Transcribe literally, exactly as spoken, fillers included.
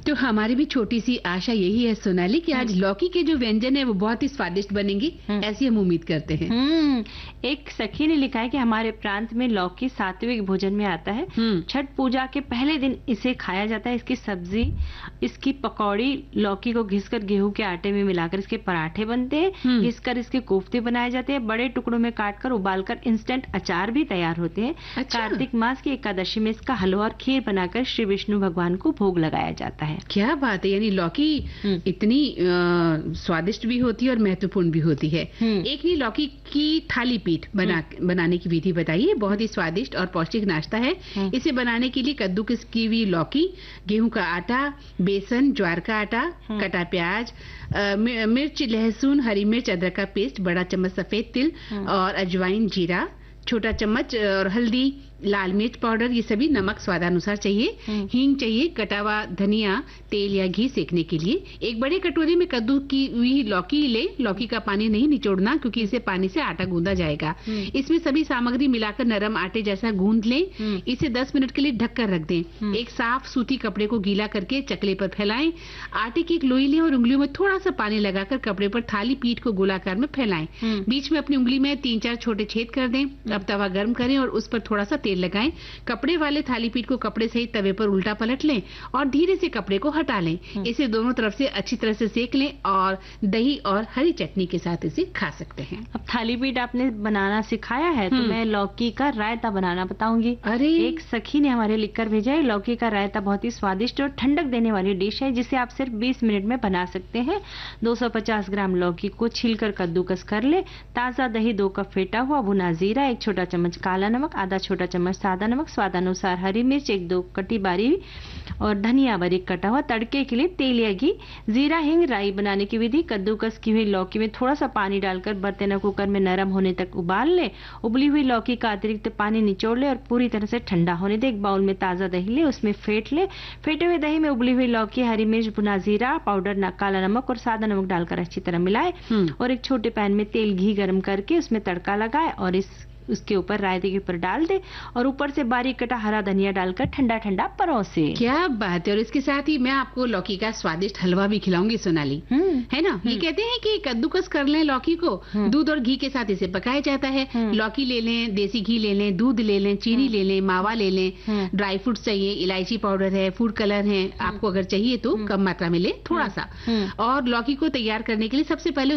तो हमारी भी छोटी सी आशा यही है सोनाली कि आज लौकी के जो व्यंजन है वो बहुत ही स्वादिष्ट बनेंगी, ऐसी हम उम्मीद करते हैं। हम्म एक सखी ने लिखा है कि हमारे प्रांत में लौकी सात्विक भोजन में आता है। छठ पूजा के पहले दिन इसे खाया जाता है। इसकी सब्जी, इसकी पकौड़ी, लौकी को घिसकर गेहूं के आटे में मिलाकर इसके पराठे बनते हैं। घिसकर इसके कोफ्ते बनाए जाते हैं। बड़े टुकड़ों में काटकर उबालकर इंस्टेंट अचार भी तैयार होते हैं। अच्छा। कार्तिक मास की एकादशी में इसका हलवा और खीर बनाकर श्री विष्णु भगवान को भोग लगाया जाता है। क्या बात है, यानी लौकी इतनी स्वादिष्ट भी होती है और महत्वपूर्ण भी होती है। एक ने लौकी की थाली पीठ बना बनाने की विधि बताइए। बहुत ही स्वादिष्ट और पौष्टिक नाश्ता है। इसे बनाने के लिए कद्दूकस की हुई लौकी, गेहूं का आटा, बेसन, ज्वार का आटा, कटा प्याज, मिर्च, लहसुन, हरी मिर्च, अदरक का पेस्ट, बड़ा चम्मच सफेद तिल और अजवाइन, जीरा, छोटा चम्मच और हल्दी, लाल मिर्च पाउडर, ये सभी, नमक स्वादानुसार चाहिए, हींग चाहिए, कटा हुआ धनिया, तेल या घी सेकने के लिए। एक बड़े कटोरी में कद्दू की हुई लौकी ले। लौकी का पानी नहीं निचोड़ना क्योंकि इसे पानी से आटा गूंदा जाएगा। इसमें सभी सामग्री मिलाकर नरम आटे जैसा गूंद लें। इसे दस मिनट के लिए ढककर रख दें। एक साफ सूती कपड़े को गीला करके चकले पर फैलाएं। आटे की एक लोई लें और उंगलियों में थोड़ा सा पानी लगाकर कपड़े पर थाली पीठ को गोलाकार में फैलाएं। बीच में अपनी उंगली में तीन चार छोटे छेद कर दें। अब तवा गर्म करें और उस पर थोड़ा सा तेल लगाएं। कपड़े वाले थाली पीठ को कपड़े सहित तवे पर उल्टा पलट लें और धीरे से कपड़े को हटा लें। इसे दोनों तरफ से अच्छी तरह से सेक लें और दही और हरी चटनी के साथ इसे खा सकते हैं। अब थाली पीठ आपने बनाना सिखाया है तो मैं लौकी का रायता बनाना बताऊंगी। अरे, एक सखी ने हमारे लिखकर भेजा है। लौकी का रायता बहुत ही स्वादिष्ट और ठंडक देने वाली डिश है जिसे आप सिर्फ बीस मिनट में बना सकते हैं। दो सौ पचास ग्राम लौकी को छीलकर कद्दूकस कर ले। ताजा दही, दो कप फेटा हुआ भुना जीरा, एक छोटा चम्मच काला नमक, आधा छोटा चम्मच सादा नमक, स्वादानुसार हरी मिर्च, एक दो कटी बारी और धनिया बारीक कटा हुआ। तड़के के लिए तेल या घी, जीरा, हिंग, राई। बनाने की विधि: कद्दूकस की हुई लौकी में थोड़ा सा पानी डालकर बर्तन या कुकर में नरम होने तक उबाल ले। उबली हुई लौकी का अतिरिक्त पानी निचोड़ ले और पूरी तरह से ठंडा होने दे। एक बाउल में ताजा दही ले, उसमें फेंट ले। फेंटे हुए दही में उबली हुई लौकी, हरी मिर्च, भुना जीरा पाउडर, काला नमक और सादा नमक डालकर अच्छी तरह मिलाए और एक छोटे पैन में तेल घी गर्म करके उसमें तड़का लगाए और इस उसके ऊपर रायते के ऊपर डाल दे और ऊपर से बारीक कटा हरा धनिया डालकर ठंडा ठंडा परोसे। क्या बात है। और इसके साथ ही मैं आपको लौकी का स्वादिष्ट हलवा भी खिलाऊंगी सोनाली, है ना। ये कहते हैं कि कद्दूकस कर लें लौकी को, दूध और घी के साथ इसे पकाया जाता है। लौकी ले लें, देसी घी ले लें, दूध ले लें, चीनी ले लें, मावा ले लें, ड्राई फ्रूट्स चाहिए, इलायची पाउडर है, फूड कलर है, आपको अगर चाहिए तो कम मात्रा में ले थोड़ा सा। और लौकी को तैयार करने के लिए सबसे पहले